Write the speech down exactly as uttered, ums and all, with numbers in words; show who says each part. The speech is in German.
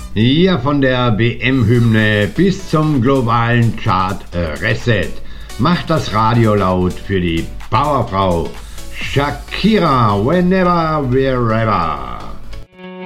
Speaker 1: Ja, von der W M-Hymne bis zum globalen Chart Reset. Macht das Radio laut für die Powerfrau Shakira, whenever, wherever.